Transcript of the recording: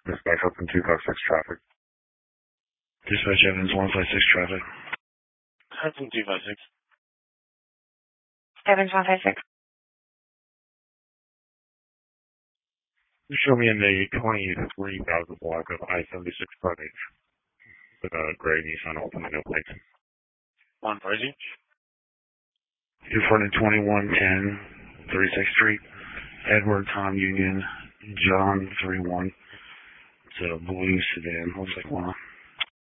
Dispatch open 256 traffic. Dispatch Evans 156 traffic. Open 256. Evans 156. Show me in the 23,000 block of I-76 frontage with a gray Nissan Altima, no plates. 140. You're fronted 2110 36th Street, Edward Tom Union, John 31. It's a blue sedan. Looks like one.